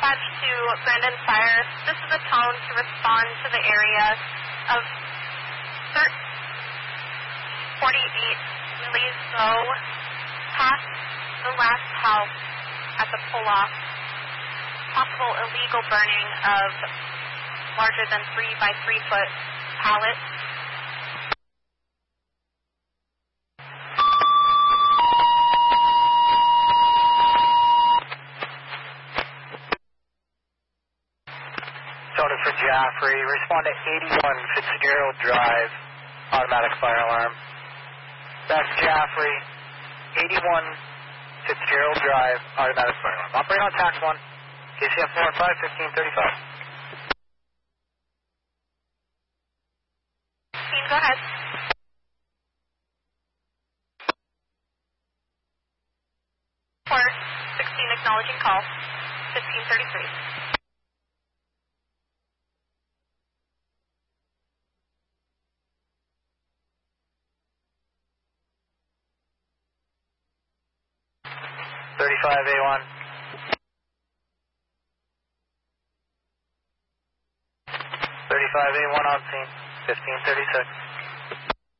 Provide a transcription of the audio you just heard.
dispatch to Brandon Fire. This is a tone to respond to the area of 48 Willie's Bow, past the last house at the pull-off. Possible illegal burning of larger than 3 by 3 foot pallets. Tony for Jaffrey, respond to 81 Fitzgerald Drive, automatic fire alarm. That's Jaffrey, 81 Fitzgerald Drive, automatic fire alarm. Operate on tax 1, KCF 415, 1535. Team, go ahead. For 16 acknowledging call, 1533. A1. 35A1 on scene, 1536.